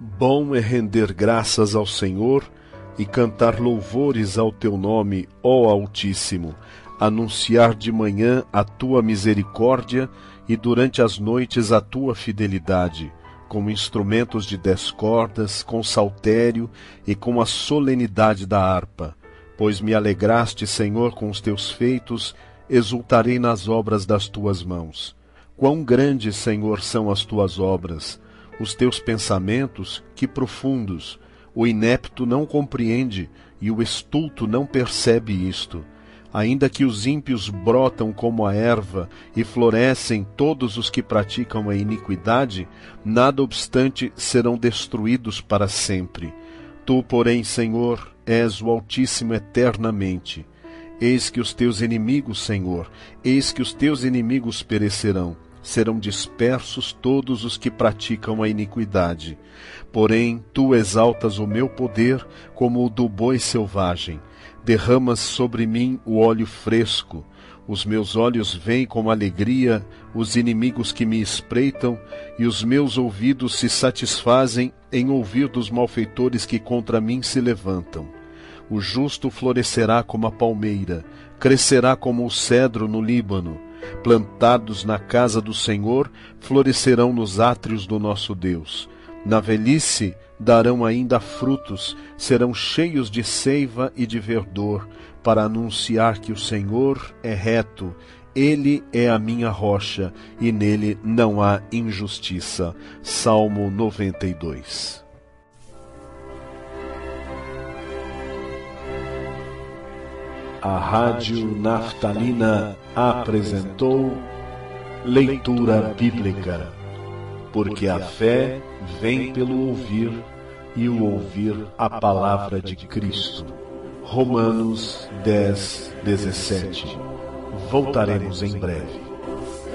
Bom é render graças ao Senhor e cantar louvores ao teu nome, ó Altíssimo, anunciar de manhã a tua misericórdia e durante as noites a tua fidelidade, com instrumentos de 10 cordas, com saltério e com a solenidade da harpa. Pois me alegraste, Senhor, com os teus feitos, exultarei nas obras das tuas mãos. Quão grandes, Senhor, são as tuas obras! Os teus pensamentos, que profundos! O inepto não compreende, e o estulto não percebe isto. Ainda que os ímpios brotam como a erva e florescem todos os que praticam a iniquidade, nada obstante serão destruídos para sempre. Tu, porém, Senhor, és o Altíssimo eternamente. Eis que os teus inimigos, Senhor, eis que os teus inimigos perecerão. Serão dispersos todos os que praticam a iniquidade. Porém, tu exaltas o meu poder como o do boi selvagem. Derramas sobre mim o óleo fresco. Os meus olhos veem com alegria os inimigos que me espreitam, e os meus ouvidos se satisfazem em ouvir dos malfeitores que contra mim se levantam. O justo florescerá como a palmeira, crescerá como o cedro no Líbano. Plantados na casa do Senhor, florescerão nos átrios do nosso Deus. Na velhice darão ainda frutos, serão cheios de seiva e de verdor, para anunciar que o Senhor é reto, Ele é a minha rocha, e nele não há injustiça. Salmo 92. A Rádio Naftalina apresentou Leitura Bíblica, porque a fé vem pelo ouvir e o ouvir a palavra de Cristo. Romanos 10:17. Voltaremos em breve.